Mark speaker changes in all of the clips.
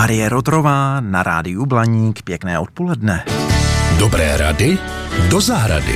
Speaker 1: Marie Rotrová na rádiu Blaník. Pěkné odpoledne.
Speaker 2: Dobré rady do zahrady.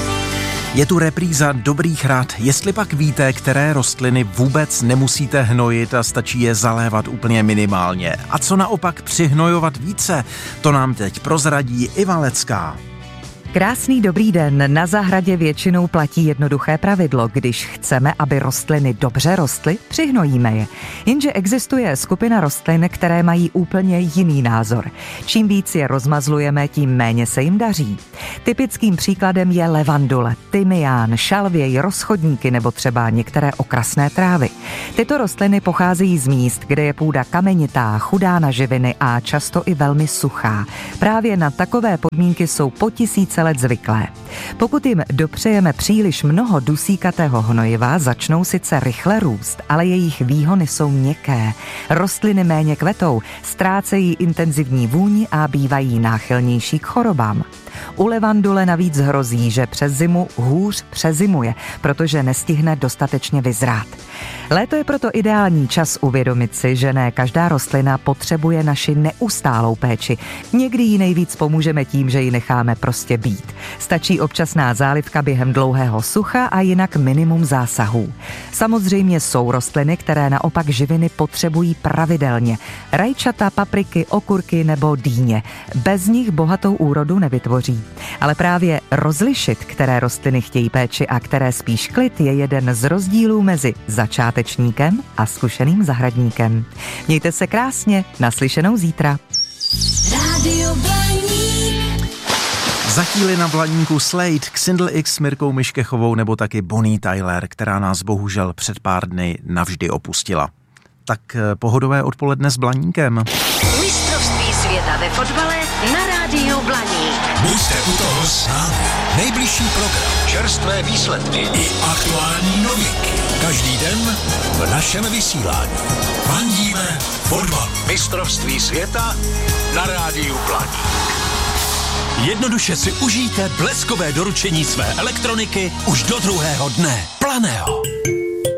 Speaker 1: Je tu repríza dobrých rad. Jestli pak víte, které rostliny vůbec nemusíte hnojit a stačí je zalévat úplně minimálně. A co naopak přihnojovat více, to nám teď prozradí Iva Lecká.
Speaker 3: Krásný dobrý den. Na zahradě většinou platí jednoduché pravidlo. Když chceme, aby rostliny dobře rostly, přihnojíme je. Jenže existuje skupina rostlin, které mají úplně jiný názor. Čím víc je rozmazlujeme, tím méně se jim daří. Typickým příkladem je levandule, tymián, šalvěj, rozchodníky nebo třeba některé okrasné trávy. Tyto rostliny pocházejí z míst, kde je půda kamenitá, chudá na živiny a často i velmi suchá. Právě na takové podmínky jsou po tisíce let zvyklé. Pokud jim dopřejeme příliš mnoho dusíkatého hnojiva, začnou sice rychle růst, ale jejich výhony jsou měkké. Rostliny méně kvetou, ztrácejí intenzivní vůni a bývají náchylnější k chorobám. U levandule navíc hrozí, že přes zimu hůř přezimuje, protože nestihne dostatečně vyzrát. Léto je proto ideální čas uvědomit si, že ne každá rostlina potřebuje naši neustálou péči. Někdy jí nejvíc pomůžeme tím, že ji necháme prostě být. Stačí občasná zálivka během dlouhého sucha a jinak minimum zásahů. Samozřejmě jsou rostliny, které naopak živiny potřebují pravidelně. Rajčata, papriky, okurky nebo dýně. Bez nich bohatou úrodu nevytvoří. Ale právě rozlišit, které rostliny chtějí péči a které spíš klid, je jeden z rozdílů mezi začátečníkem a zkušeným zahradníkem. Mějte se krásně, naslyšenou zítra.
Speaker 1: Rádio Blaník. Za chvíli na Blaníku Slade, Xindl X s Mirkou Miškechovou nebo taky Bonnie Tyler, která nás bohužel před pár dny navždy opustila. Tak pohodové odpoledne s Blaníkem.
Speaker 4: Mistrovství světa ve fotbale na rádiu Blaník.
Speaker 2: Buďte u toho s námi. Nejbližší program, čerstvé výsledky i aktuální novinky. Každý den v našem vysílání. Fandíme fotbal. Mistrovství světa na rádiu Blaník.
Speaker 5: Jednoduše si užijte bleskové doručení své elektroniky už do druhého dne. Planého.